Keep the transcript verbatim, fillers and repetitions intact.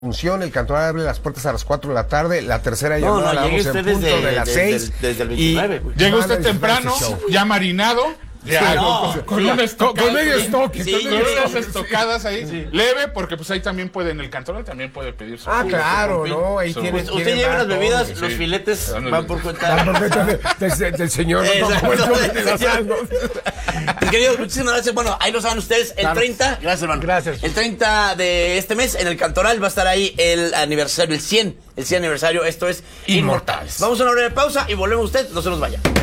función, el Cantoral abre las puertas a las cuatro de la tarde, la tercera No, llamada no, la llegue damos en usted punto desde, de las desde, seis. desde, desde el veintinueve. Pues. Llega Van a usted disfrutar temprano, ese show. ya marinado, ya, no, con, con sí, un con- estocado, con medio sí, estoque, sí, con con medio unas estoque, estocadas ahí, leve, porque pues ahí también puede, en el Cantoral también puede pedir su Ah, jugo, claro, su compil, ¿no? Ahí su- tiene- Pues usted Quieren lleva dar las todo, bebidas, sí. los filetes Ándale. van por La cuenta. perfecta de- del, del señor. No, Exacto. como el hombre de las almas. Mis queridos, muchísimas gracias. Bueno, ahí lo saben ustedes. El Claro. treinta, gracias, hermano. Gracias. El treinta de este mes, en el Cantoral, va a estar ahí el aniversario, el cien, el cien aniversario. Esto es Inmortales. Inmortales. Vamos a una breve pausa y volvemos usted. No se nos vaya.